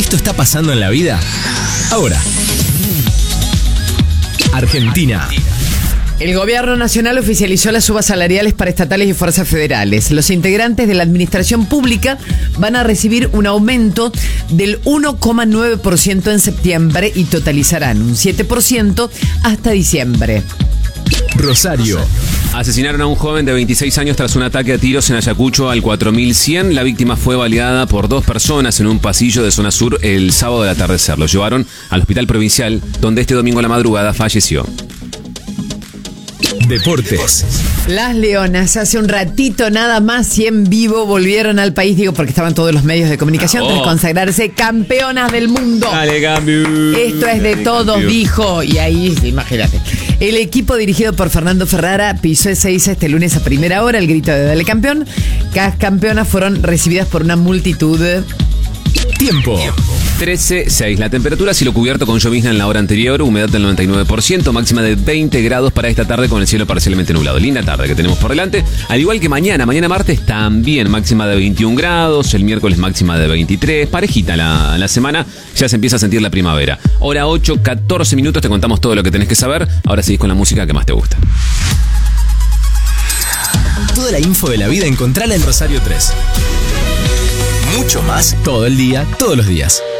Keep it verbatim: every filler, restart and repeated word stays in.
Esto está pasando en la vida ahora. Argentina. El gobierno nacional oficializó las subas salariales para estatales y fuerzas federales. Los integrantes de la administración pública van a recibir un aumento del uno coma nueve por ciento en septiembre y totalizarán un siete por ciento hasta diciembre. Rosario. Asesinaron a un joven de veintiséis años tras un ataque a tiros en Ayacucho al cuatro mil cien. La víctima fue baleada por dos personas en un pasillo de zona sur el sábado del atardecer. Lo llevaron al hospital provincial, donde este domingo a la madrugada falleció. Deportes. Las Leonas hace un ratito nada más y en vivo volvieron al país, digo porque estaban todos los medios de comunicación, Oh. tras consagrarse campeonas del mundo. Dale, cambio. Esto es de Dale, todos, cambio. dijo, y ahí, imagínate. El equipo dirigido por Fernando Ferrara pisó Ezeiza este lunes a primera hora, el grito de Dale Campeón. Las campeonas fueron recibidas por una multitud. Tiempo. trece seis. La temperatura, cielo cubierto con llovizna en la hora anterior, humedad del noventa y nueve por ciento, máxima de veinte grados para esta tarde con el cielo parcialmente nublado. Linda tarde que tenemos por delante, al igual que mañana. Mañana martes también máxima de veintiún grados, el miércoles máxima de veintitrés. Parejita la, la semana, ya se empieza a sentir la primavera. Hora ocho, catorce minutos, te contamos todo lo que tenés que saber. Ahora seguís con la música que más te gusta. Toda la info de la vida encontrala en Rosario tres. Mucho más todo el día, todos los días.